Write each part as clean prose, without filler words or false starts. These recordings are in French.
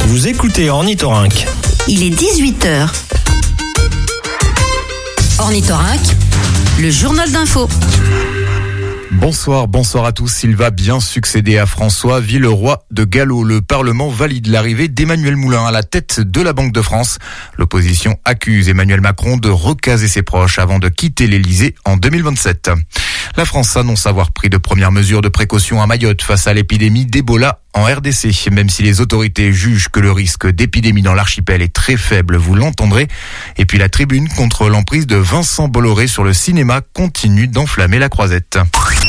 Vous écoutez Ornithorynque. Il est 18h. Ornithorynque, le journal d'info. Bonsoir à tous. Il va bien succéder à François Villeroy de Galhau. Le Parlement valide l'arrivée d'Emmanuel Moulin à la tête de la Banque de France. L'opposition accuse Emmanuel Macron de recaser ses proches avant de quitter l'Elysée en 2027. La France annonce avoir pris de premières mesures de précaution à Mayotte face à l'épidémie d'Ebola en RDC. Même si les autorités jugent que le risque d'épidémie dans l'archipel est très faible, vous l'entendrez. Et puis la tribune contre l'emprise de Vincent Bolloré sur le cinéma continue d'enflammer la croisette.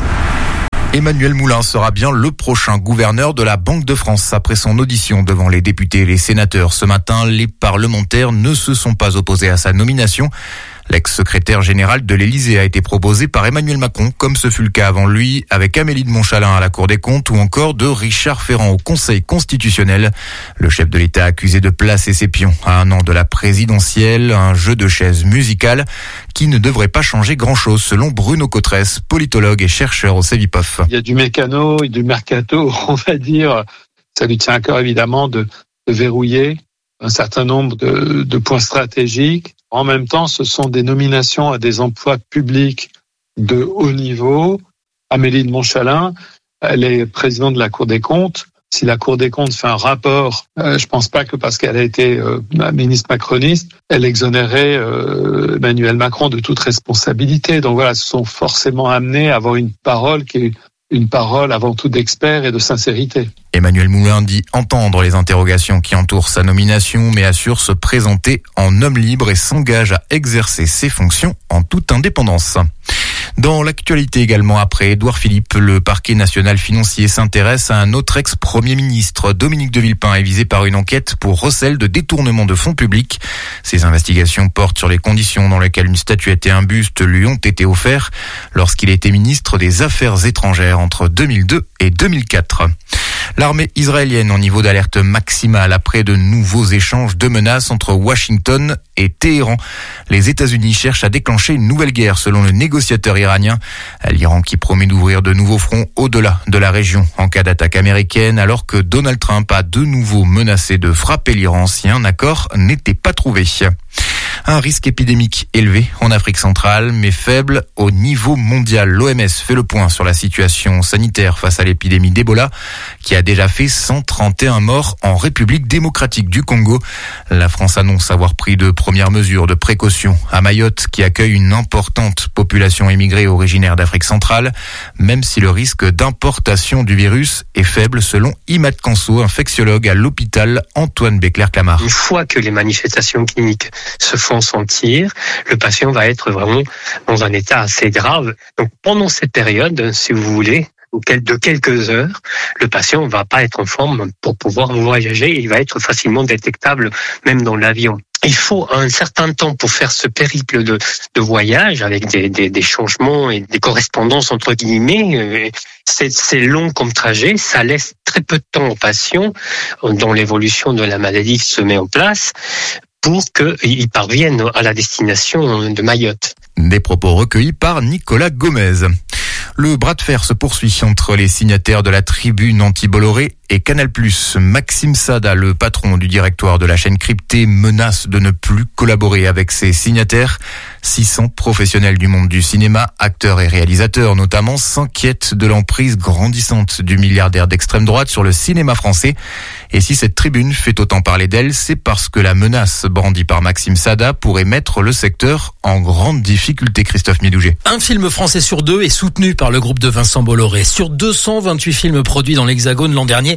Emmanuel Moulin sera bien le prochain gouverneur de la Banque de France. Après son audition devant les députés et les sénateurs ce matin, les parlementaires ne se sont pas opposés à sa nomination. L'ex-secrétaire général de l'Élysée a été proposé par Emmanuel Macron, comme ce fut le cas avant lui, avec Amélie de Montchalin à la Cour des comptes ou encore de Richard Ferrand au Conseil constitutionnel. Le chef de l'État accusé de placer ses pions à un an de la présidentielle, un jeu de chaises musical qui ne devrait pas changer grand-chose selon Bruno Cotresse, politologue et chercheur au CEVIPOF. Il y a du mécano et du mercato, on va dire. Ça lui tient à cœur évidemment de verrouiller un certain nombre de points stratégiques. En même temps, ce sont des nominations à des emplois publics de haut niveau. Amélie de Montchalin, elle est présidente de la Cour des comptes. Si la Cour des comptes fait un rapport, je pense pas que parce qu'elle a été ministre macroniste, elle exonérait Emmanuel Macron de toute responsabilité. Donc voilà, ils sont forcément amenés à avoir une parole qui est une parole avant tout d'expert et de sincérité. Emmanuel Moulin dit entendre les interrogations qui entourent sa nomination, mais assure se présenter en homme libre et s'engage à exercer ses fonctions en toute indépendance. Dans l'actualité également, après Édouard Philippe, le parquet national financier s'intéresse à un autre ex-premier ministre. Dominique de Villepin est visé par une enquête pour recel de détournement de fonds publics. Ces investigations portent sur les conditions dans lesquelles une statuette et un buste lui ont été offerts lorsqu'il était ministre des Affaires étrangères entre 2002 et 2004. L'armée israélienne en niveau d'alerte maximale après de nouveaux échanges de menaces entre Washington et Téhéran. Les États-Unis cherchent à déclencher une nouvelle guerre selon le négociateur iranien. L'Iran qui promet d'ouvrir de nouveaux fronts au-delà de la région en cas d'attaque américaine, alors que Donald Trump a de nouveau menacé de frapper l'Iran si un accord n'était pas trouvé. Un risque épidémique élevé en Afrique centrale, mais faible au niveau mondial. L'OMS fait le point sur la situation sanitaire face à l'épidémie d'Ebola, qui a déjà fait 131 morts en République démocratique du Congo. La France annonce avoir pris de premières mesures de précaution à Mayotte, qui accueille une importante population émigrée originaire d'Afrique centrale, même si le risque d'importation du virus est faible, selon Imad Kanso, infectiologue à l'hôpital Antoine Béclair-Clamart. Une fois que les manifestations cliniques se font sentir, le patient va être vraiment dans un état assez grave. Donc pendant cette période, si vous voulez, de quelques heures, le patient ne va pas être en forme pour pouvoir voyager et il va être facilement détectable même dans l'avion. Il faut un certain temps pour faire ce périple de voyage avec des changements et des correspondances entre guillemets. C'est long comme trajet, ça laisse très peu de temps aux patients dont l'évolution de la maladie se met en place pour qu'ils parviennent à la destination de Mayotte. Des propos recueillis par Nicolas Gomez. Le bras de fer se poursuit entre les signataires de la tribune anti-Bolloré et Canal+. Maxime Sada, le patron du directoire de la chaîne cryptée, menace de ne plus collaborer avec ses signataires. 600 professionnels du monde du cinéma, acteurs et réalisateurs notamment, s'inquiètent de l'emprise grandissante du milliardaire d'extrême droite sur le cinéma français. Et si cette tribune fait autant parler d'elle, c'est parce que la menace brandie par Maxime Sada pourrait mettre le secteur en grande difficulté. Christophe Midouget. Un film français sur deux est soutenu par le groupe de Vincent Bolloré. Sur 228 films produits dans l'Hexagone l'an dernier,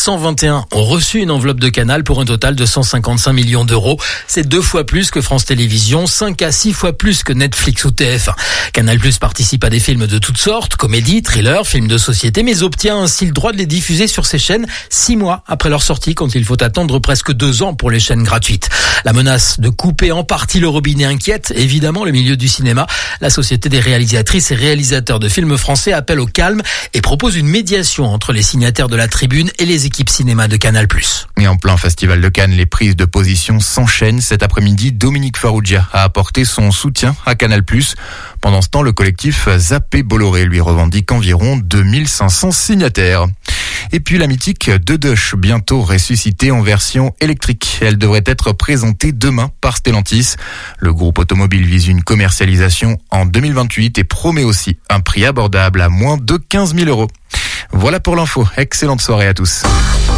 121 ont reçu une enveloppe de Canal pour un total de 155 millions d'euros. C'est 2 fois plus que France Télévisions, 5 à 6 fois plus que Netflix ou TF1. Canal+ participe à des films de toutes sortes, comédies, thrillers, films de société, mais obtient ainsi le droit de les diffuser sur ses chaînes 6 mois après leur sortie, quand il faut attendre presque 2 ans pour les chaînes gratuites. La menace de couper en partie le robinet inquiète évidemment le milieu du cinéma. La Société des réalisatrices et réalisateurs de films français appelle au calme et propose une médiation entre les signataires de la tribune et les équipes cinéma de Canal+. Et en plein festival de Cannes, les prises de position s'enchaînent. Cet après-midi, Dominique Farrugia a apporté son soutien soutien à Canal+. Pendant ce temps, le collectif Zappé Bolloré lui revendique environ 2500 signataires. Et puis la mythique Dedoche, bientôt ressuscitée en version électrique. Elle devrait être présentée demain par Stellantis. Le groupe automobile vise une commercialisation en 2028 et promet aussi un prix abordable à moins de 15 000 €. Voilà pour l'info. Excellente soirée à tous.